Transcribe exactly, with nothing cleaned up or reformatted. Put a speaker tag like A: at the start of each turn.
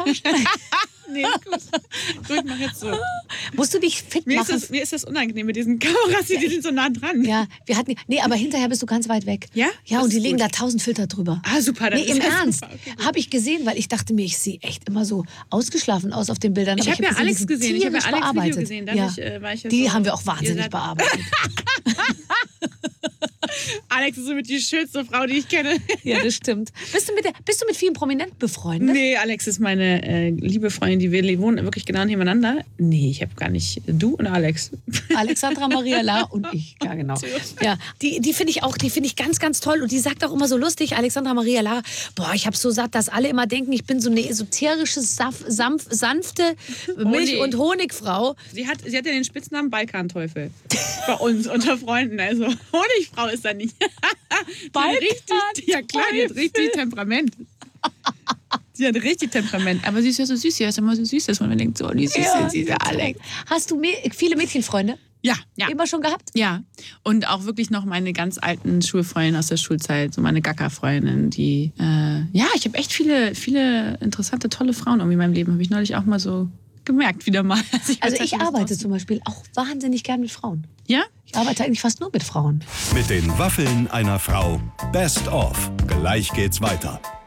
A: ausgetauscht?
B: Nee, gut. Gut, mach jetzt so.
A: Musst du dich fit
B: Mir ist,
A: machen?
B: das, mir ist das unangenehm mit diesen Kameras, die, die sind so nah dran.
A: Ja, wir hatten, nee, aber hinterher bist du ganz weit weg.
B: Ja?
A: Ja,
B: Das
A: und die
B: ist
A: legen
B: gut.
A: da tausend Filter drüber.
B: Ah, super. dann
A: Nee,
B: ist
A: im
B: das
A: Ernst.
B: super. Okay, gut.
A: Habe ich gesehen, weil ich dachte mir, ich sehe echt immer so ausgeschlafen aus auf den Bildern.
B: Ich
A: Aber
B: habe ja
A: hab
B: Alex
A: die sind
B: gesehen. Ich habe ja
A: tierisch
B: Alex Video
A: bearbeitet.
B: gesehen.
A: Ja.
B: Dadurch, äh, war ich ja
A: Die
B: so,
A: haben wir auch
B: ihr
A: wahnsinnig
B: seid-
A: bearbeitet.
B: Alex ist somit die schönste Frau, die ich kenne.
A: Ja, das stimmt. Bist du mit, der, bist du mit vielen Prominenten befreundet?
B: Nee, Alex ist meine äh, liebe Freundin, die wir wohnen wirklich genau nebeneinander. Nee, ich habe gar nicht. Du und Alex.
A: Alexandra Maria La und ich, ja genau. Ja, die, die finde ich auch, die finde ich ganz, ganz toll und die sagt auch immer so lustig, Alexandra Maria La, boah, ich habe so satt, dass alle immer denken, ich bin so eine esoterische, saf, sanf, sanfte Milch-
B: Honig.
A: und Honigfrau.
B: Sie hat, sie hat ja den Spitznamen Balkanteufel. Bei uns unter Freunden. Also Honigfrau ist da nicht. Die hat richtig, ja klar, die hat richtig Temperament. Sie hat richtig Temperament. Aber sie ist ja so süß, sie ist immer so süß, dass man denkt, so, die süße,
A: Ja,
B: süße Alex.
A: Hast du me- viele Mädchenfreunde
B: Ja, ja.
A: immer schon gehabt?
B: Ja, und auch wirklich noch meine ganz alten Schulfreundinnen aus der Schulzeit, so meine Gacker-Freundin, die, äh, ja, ich habe echt viele, viele interessante, tolle Frauen irgendwie in meinem Leben, habe ich neulich auch mal so gemerkt, wieder mal. Also ich,
A: Also
B: weiß
A: ich
B: halt, wie das
A: arbeite
B: aussieht.
A: zum Beispiel auch wahnsinnig gern mit Frauen.
B: Ja?
A: Ich arbeite eigentlich fast nur mit Frauen.
C: Mit den Waffeln einer Frau. Best of. Gleich geht's weiter.